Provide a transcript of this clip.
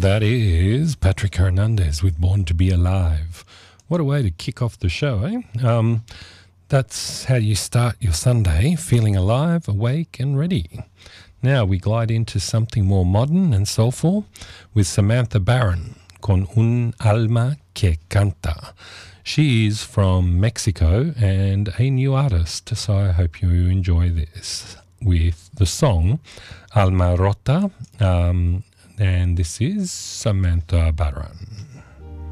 That is Patrick Hernandez with Born to Be Alive. What a way to kick off the show, eh? That's how you start your Sunday, feeling alive, awake and ready. Now we glide into something more modern and soulful with Samantha Barron, con un alma que canta. She is from Mexico and a new artist, so I hope you enjoy this with the song Alma Rota, and this is Samantha Barron.